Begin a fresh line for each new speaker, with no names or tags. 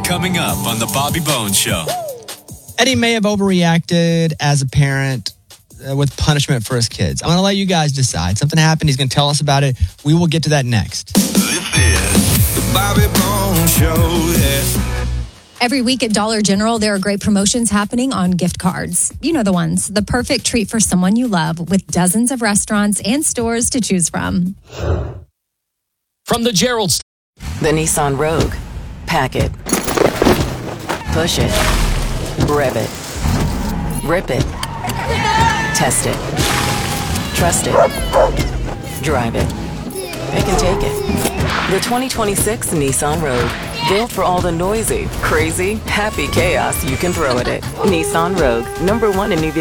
coming up on The Bobby Bones Show.
Eddie may have overreacted as a parent with punishment for his kids. I'm going to let you guys decide. Something happened. He's going to tell us about it. We will get to that next.
This is The Bobby Bones Show. Yeah.
Every week at Dollar General, there are great promotions happening on gift cards. You know the ones, the perfect treat for someone you love, with dozens of restaurants and stores to choose from.
From the Gerald's.
The Nissan Rogue. Pack it. Push it. Rev it. Rip it. Test it. Trust it. Drive it. Pick and take it. The 2026 Nissan Rogue. Built for all the noisy, crazy, happy chaos you can throw at it. Nissan Rogue. #1 in new vehicle